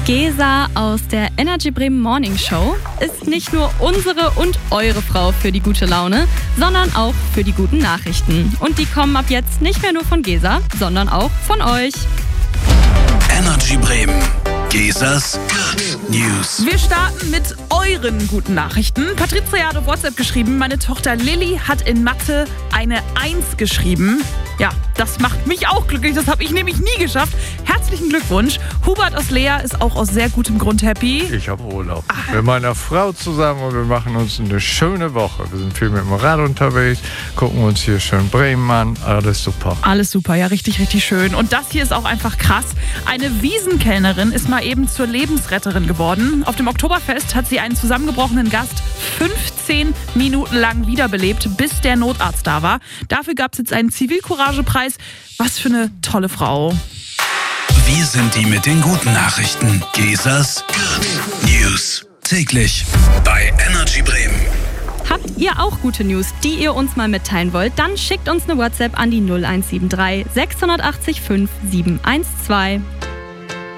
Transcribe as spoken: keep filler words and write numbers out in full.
Gesa aus der Energy Bremen Morning Show ist nicht nur unsere und eure Frau für die gute Laune, sondern auch für die guten Nachrichten. Und die kommen ab jetzt nicht mehr nur von Gesa, sondern auch von euch. Energy Bremen. Gesas Good News. Wir starten mit euren guten Nachrichten. Patricia hat auf WhatsApp geschrieben, meine Tochter Lilly hat in Mathe eine eins geschrieben. Ja, das macht mich auch glücklich, das habe ich nämlich nie geschafft. Herzlichen Glückwunsch. Hubert aus Leer ist auch aus sehr gutem Grund happy. Ich habe Urlaub mit meiner Frau zusammen und wir machen uns eine schöne Woche. Wir sind viel mit dem Rad unterwegs, gucken uns hier schön Bremen an. Alles super. Alles super, ja, richtig, richtig schön. Und das hier ist auch einfach krass. Eine Wiesenkellnerin ist mal eben zur Lebensretterin geworden. Auf dem Oktoberfest hat sie einen zusammengebrochenen Gast fünfzehn Minuten lang wiederbelebt, bis der Notarzt da war. Dafür gab es jetzt einen Zivilcouragepreis. Was für eine tolle Frau. Wir sind die mit den guten Nachrichten. Gesas Good News. Täglich bei Energy Bremen. Habt ihr auch gute News, die ihr uns mal mitteilen wollt? Dann schickt uns eine WhatsApp an die null eins sieben drei sechs acht fünf sieben eins zwei.